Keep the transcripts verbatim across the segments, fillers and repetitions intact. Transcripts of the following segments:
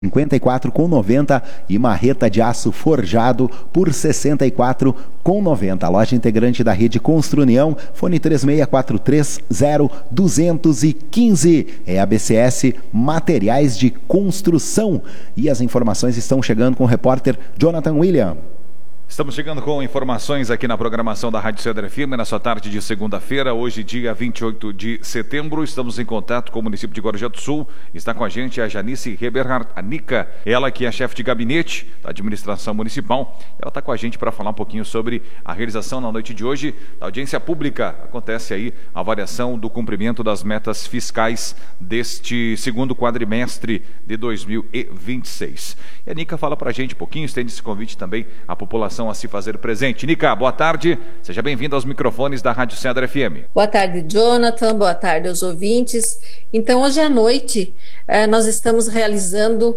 cinquenta e quatro com noventa e marreta de aço forjado por sessenta e quatro com noventa. Loja integrante da rede Construnião, fone três seis quatro três zero dois um cinco. É a B C S Materiais de Construção. E as informações estão chegando com o repórter Jonathan William. Estamos chegando com informações aqui na programação da Rádio Cedro F M nessa tarde de segunda-feira, hoje dia vinte e oito de setembro. Estamos em contato com o município de Guarujá do Sul. Está com a gente a Janice Eberhardt, a Nica, ela que é chefe de gabinete da administração municipal. Ela está com a gente para falar um pouquinho sobre a realização na noite de hoje da audiência pública. Acontece aí a avaliação do cumprimento das metas fiscais deste segundo quadrimestre de dois mil e vinte e seis. E a Nica fala para a gente um pouquinho, estende esse convite também à população a se fazer presente. Nica, boa tarde, seja bem-vindo aos microfones da Rádio Cedro F M. Boa tarde, Jonathan, boa tarde aos ouvintes. Então, hoje à noite, eh, nós estamos realizando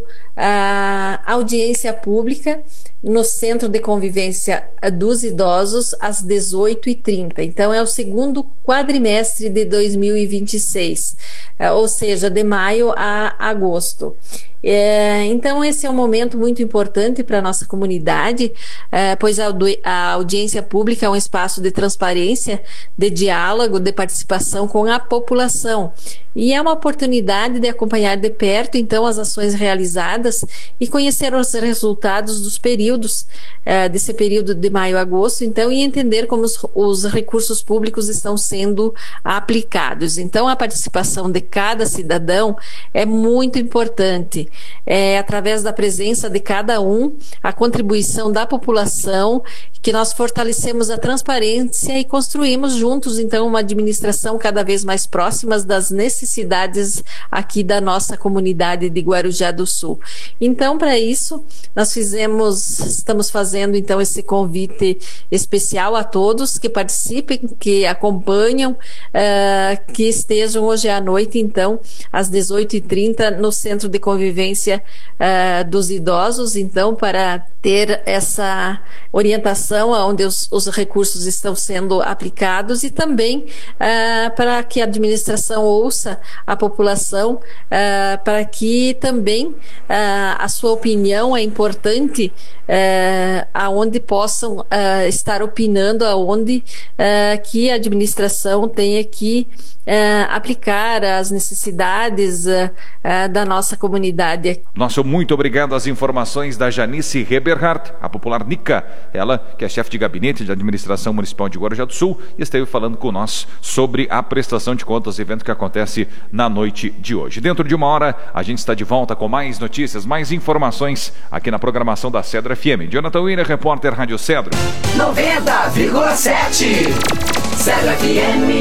a audiência pública no Centro de Convivência dos Idosos às dezoito e trinta. Então, é o segundo quadrimestre de dois mil e vinte e seis, eh, ou seja, de maio a agosto. É, então esse é um momento muito importante para a nossa comunidade, é, pois a, a audiência pública é um espaço de transparência, de diálogo, de participação com a população. E é uma oportunidade de acompanhar de perto, então, as ações realizadas e conhecer os resultados dos períodos, é, desse período de maio a agosto, então, e entender como os, os recursos públicos estão sendo aplicados. Então, a participação de cada cidadão é muito importante. É, através da presença de cada um, a contribuição da população, que nós fortalecemos a transparência e construímos juntos, então, uma administração cada vez mais próxima das necessidades aqui da nossa comunidade de Guarujá do Sul. Então, para isso, nós fizemos, estamos fazendo, então, esse convite especial a todos que participem, que acompanham, uh, que estejam hoje à noite, então, às dezoito e trinta, no Centro de Convivência uh, dos Idosos, então, para ter essa orientação onde os, os recursos estão sendo aplicados e também uh, para que a administração ouça a população, uh, para que também uh, a sua opinião é importante, uh, aonde possam uh, estar opinando, aonde uh, que a administração tenha que Uh, aplicar as necessidades uh, uh, da nossa comunidade. Nosso muito obrigado às informações da Janice Eberhardt, a popular Nica, ela que é chefe de gabinete de administração municipal de Guarujá do Sul, e esteve falando com nós sobre a prestação de contas, evento que acontece na noite de hoje. Dentro de uma hora, a gente está de volta com mais notícias, mais informações aqui na programação da Cedro F M. Jonathan Wiener, repórter Rádio Cedro. noventa vírgula sete Cedro F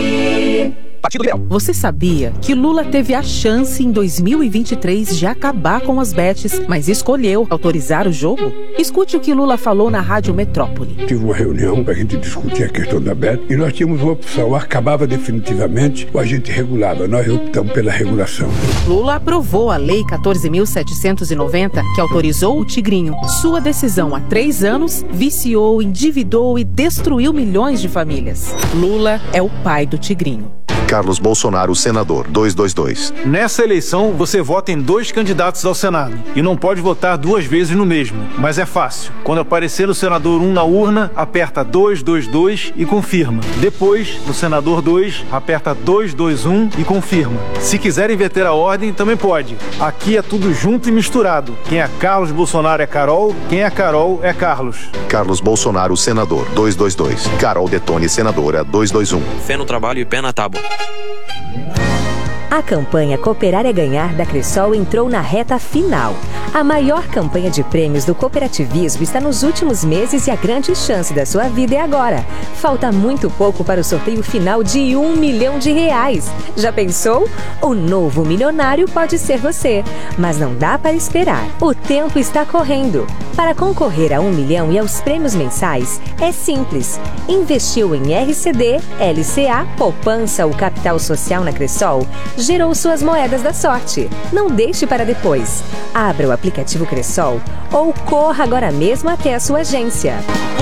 M. Você sabia que Lula teve a chance em dois mil e vinte e três de acabar com as bets, mas escolheu autorizar o jogo? Escute o que Lula falou na Rádio Metrópole. Tive uma reunião para a gente discutir a questão da bet e nós tínhamos uma opção, ou acabava definitivamente ou a gente regulava. Nós optamos pela regulação. Lula aprovou a Lei quatorze mil setecentos e noventa, que autorizou o Tigrinho. Sua decisão há três anos viciou, endividou e destruiu milhões de famílias. Lula é o pai do Tigrinho. Carlos Bolsonaro, senador, duzentos e vinte e dois. Nessa eleição, você vota em dois candidatos ao Senado e não pode votar duas vezes no mesmo, mas é fácil. Quando aparecer o senador um na urna, aperta duzentos e vinte e dois e confirma. Depois, no senador dois, aperta duzentos e vinte e um e confirma. Se quiser inverter a ordem, também pode. Aqui é tudo junto e misturado. Quem é Carlos Bolsonaro é Carol, quem é Carol é Carlos. Carlos Bolsonaro, senador, duzentos e vinte e dois. Carol Detone, senadora, duzentos e vinte e um. Fé no trabalho e pé na tábua. A campanha Cooperar é Ganhar da Cressol entrou na reta final. A maior campanha de prêmios do cooperativismo está nos últimos meses e a grande chance da sua vida é agora. Falta muito pouco para o sorteio final de um milhão de reais. Já pensou? O novo milionário pode ser você. Mas não dá para esperar. O tempo está correndo. Para concorrer a um milhão e aos prêmios mensais, é simples. Investiu em R C D, L C A, poupança ou capital social na Cressol, gerou suas moedas da sorte. Não deixe para depois. Abra o aplicativo Cressol ou corra agora mesmo até a sua agência.